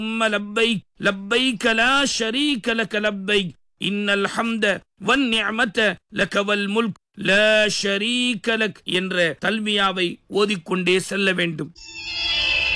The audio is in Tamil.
லப்பைக் லப்பைக லா ஷரீக லக லப்பைக் இன்னல் ஹம்த வன் நிஅமத லக வல் முல்க் லா ஷரீக லக் என்ற தல்பியாவை ஓதிக்கொண்டே செல்ல வேண்டும்.